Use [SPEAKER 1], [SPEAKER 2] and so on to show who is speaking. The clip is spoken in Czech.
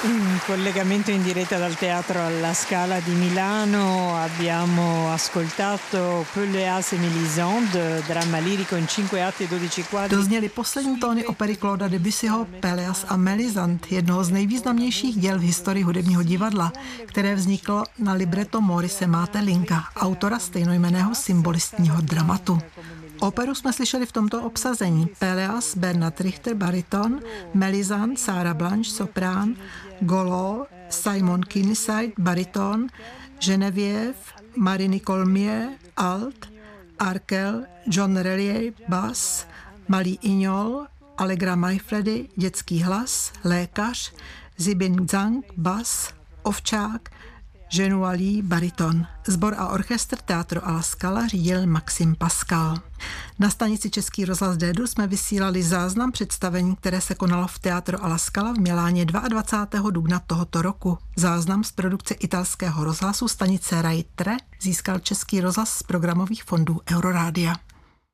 [SPEAKER 1] In collegamento in diretta dal Teatro alla Scala di Milano abbiamo ascoltato Pelléas et Mélisande, dramma lirico in 5 atti e 12 quadri.
[SPEAKER 2] Dozněly poslední tóny opery Clauda Debussyho Pelléas a Mélisande, jednoho z nejvýznamnějších děl v historii hudebního divadla, které vzniklo na libreto Maurice Maeterlincka, autora stejnojmenného symbolistního dramatu. Operu jsme slyšeli v tomto obsazení: Pelléas Bernard Richter bariton, Mélisande Sarah Blanche soprán, Golo Simon Kinniside bariton, Geneviève Marie-Nicole Mier alt, Arkel John Relier bass, Malý Iňol Allegra Mayfredy dětský hlas, lékař Zibin Zhang bass, Ovčák Ženualí bariton. Sbor a orchestr Teatro alla Scala řídil Maxim Pascal. Na stanici Český rozhlas D-dur jsme vysílali záznam představení, které se konalo v Teatro alla Scala v Miláně 22. dubna tohoto roku. Záznam z produkce italského rozhlasu stanice Rai 3 získal Český rozhlas z programových fondů Eurorádia.